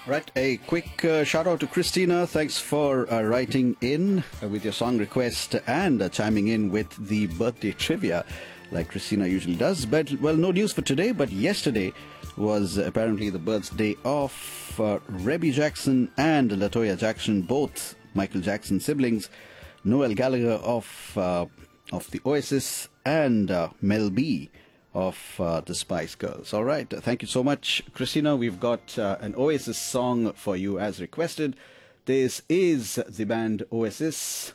Right, a quick shout out to Christina. Thanks for writing in with your song request and chiming in with the birthday trivia like Christina usually does. But, well, no news for today, but yesterday was apparently the birthday of Rebby Jackson and Latoya Jackson, both Michael Jackson siblings, Noel Gallagher of the Oasis, and Mel B of the Spice Girls. All right. Thank you so much, Christina. We've got an Oasis song for you as requested. This is the band Oasis